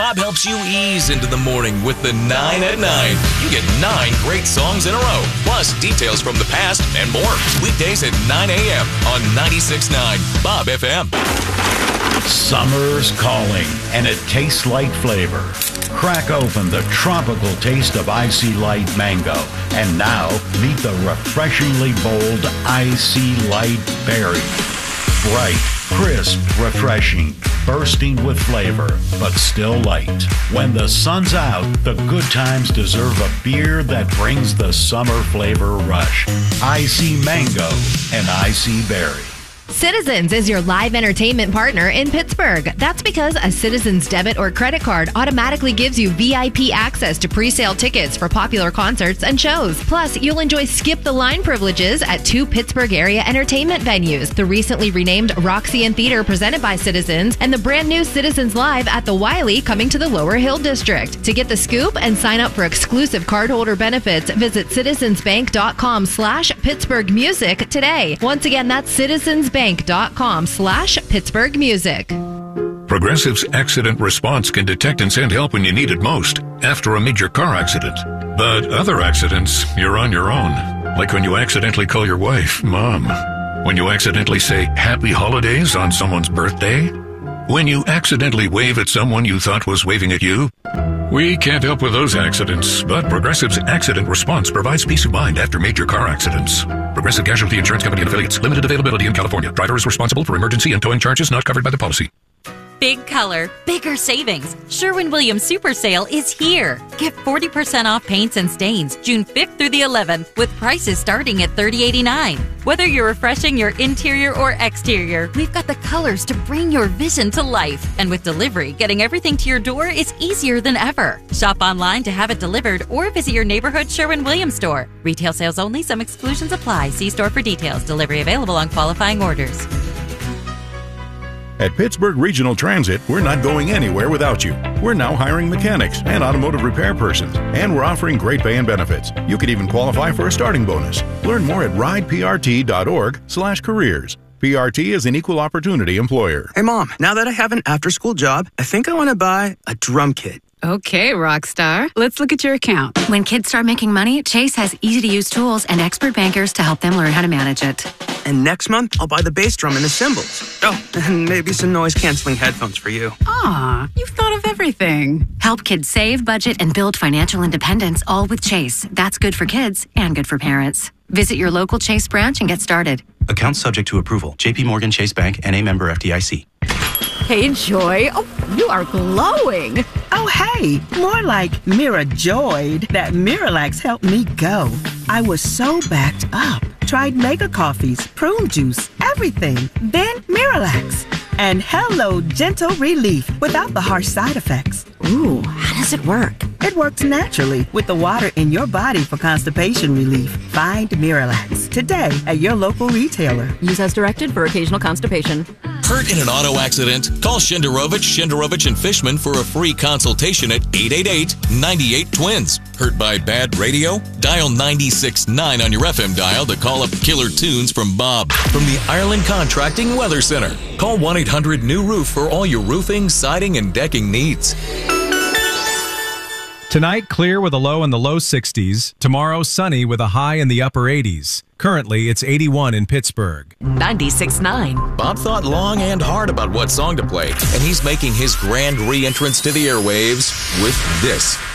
Bob helps you ease into the morning with the 9 at 9. You get 9 great songs in a row, plus details from the past and more. Weekdays at 9 a.m. on 96.9 Bob FM. Summer's calling, and it tastes like flavor. Crack open the tropical taste of Icy Light Mango, and now meet the refreshingly bold Icy Light Berry. Bright, crisp, refreshing, bursting with flavor, but still light. When the sun's out, the good times deserve a beer that brings the summer flavor rush. Icy Mango and Icy Berry. Citizens is your live entertainment partner in Pittsburgh. That's because a Citizens debit or credit card automatically gives you VIP access to pre-sale tickets for popular concerts and shows. Plus, you'll enjoy skip the line privileges at 2 Pittsburgh area entertainment venues, the recently renamed Roxy Theater presented by Citizens and the brand new Citizens Live at the Wiley coming to the Lower Hill District. To get the scoop and sign up for exclusive cardholder benefits, visit citizensbank.com/Pittsburgh Music today. Once again, that's citizensbank.com/Pittsburgh Music. Progressive's accident response can detect and send help when you need it most, after a major car accident. But other accidents, you're on your own. Like when you accidentally call your wife Mom. When you accidentally say Happy Holidays on someone's birthday. When you accidentally wave at someone you thought was waving at you. We can't help with those accidents, but Progressive's accident response provides peace of mind after major car accidents. Progressive Casualty Insurance Company and Affiliates. Limited availability in California. Driver is responsible for emergency and towing charges not covered by the policy. Big color, bigger savings. Sherwin-Williams Super Sale is here. Get 40% off paints and stains June 5th through the 11th with prices starting at $30.89. Whether you're refreshing your interior or exterior, we've got the colors to bring your vision to life. And with delivery, getting everything to your door is easier than ever. Shop online to have it delivered or visit your neighborhood Sherwin-Williams store. Retail sales only. Some exclusions apply. See store for details. Delivery available on qualifying orders. At Pittsburgh Regional Transit, we're not going anywhere without you. We're now hiring mechanics and automotive repair persons, and we're offering great pay and benefits. You could even qualify for a starting bonus. Learn more at rideprt.org/careers. PRT is an equal opportunity employer. Hey, Mom, now that I have an after-school job, I think I want to buy a drum kit. Okay, Rockstar. Let's look at your account. When kids start making money, Chase has easy-to-use tools and expert bankers to help them learn how to manage it. And next month, I'll buy the bass drum and the cymbals. Oh, and maybe some noise-canceling headphones for you. Aw, you've thought of everything. Help kids save, budget, and build financial independence, all with Chase. That's good for kids and good for parents. Visit your local Chase branch and get started. Account subject to approval. J.P. Morgan Chase Bank, N.A. member FDIC. Hey, Joy. Oh, you are glowing. Oh, hey, more like Mira joyed that Miralax helped me go. I was so backed up. Tried mega coffees, prune juice, everything. Then Miralax. And hello, gentle relief without the harsh side effects. Ooh, how does it work? It works naturally with the water in your body for constipation relief. Find Miralax today at your local retailer. Use as directed for occasional constipation. Hurt in an auto accident? Call Shenderovich and Fishman for a free consultation at 888-98-TWINS. Hurt by bad radio? Dial 96.9 on your FM dial to call up killer tunes from Bob. From the Ireland Contracting Weather Center. Call 1-800-NEW-ROOF for all your roofing, siding, and decking needs. Tonight, clear with a low in the low 60s. Tomorrow, sunny with a high in the upper 80s. Currently, it's 81 in Pittsburgh. 96.9. Bob thought long and hard about what song to play, and he's making his grand re-entrance to the airwaves with this.